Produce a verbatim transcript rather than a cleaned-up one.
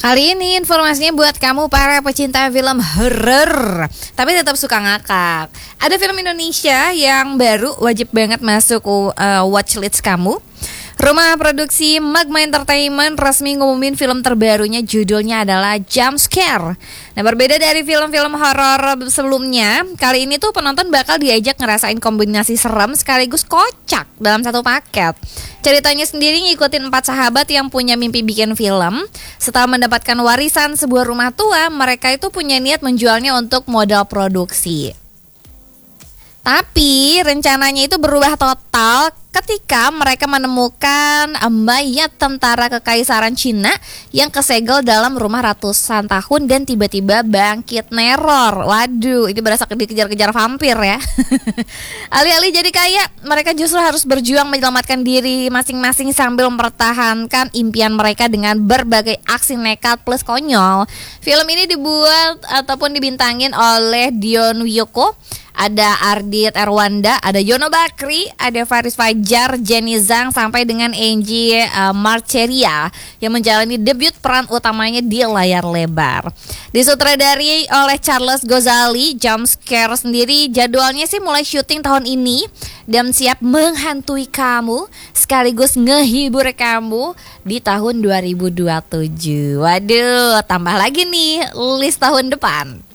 Kali ini informasinya buat kamu para pecinta film horor tapi tetap suka ngakak. Ada film Indonesia yang baru wajib banget masuk uh, watchlist kamu. Rumah produksi Magma Entertainment resmi ngumumin film terbarunya, judulnya adalah Jump Scare. Nah, berbeda dari film-film horor sebelumnya, kali ini tuh penonton bakal diajak ngerasain kombinasi serem sekaligus kocak dalam satu paket. Ceritanya sendiri ngikutin empat sahabat yang punya mimpi bikin film. Setelah mendapatkan warisan sebuah rumah tua, mereka itu punya niat menjualnya untuk modal produksi. Tapi rencananya itu berubah total ketika mereka menemukan mayat tentara kekaisaran Cina yang kesegel dalam rumah ratusan tahun dan tiba-tiba bangkit neror. Waduh, ini berasa dikejar-kejar vampir ya. Alih-alih jadi kaya, mereka justru harus berjuang menyelamatkan diri masing-masing sambil mempertahankan impian mereka dengan berbagai aksi nekat plus konyol. Film ini dibuat ataupun dibintangin oleh Dion Wiyoko, ada Ardit Erwanda, ada Yono Bakri, ada Faris Fajar, Jenny Zhang, sampai dengan Angie uh, Marcheria yang menjalani debut peran utamanya di layar lebar. Disutradari oleh Charles Gozali, Jump Scare sendiri jadwalnya sih mulai syuting tahun ini dan siap menghantui kamu sekaligus ngehibur kamu di tahun dua ribu dua puluh tujuh. Waduh, tambah lagi nih list tahun depan.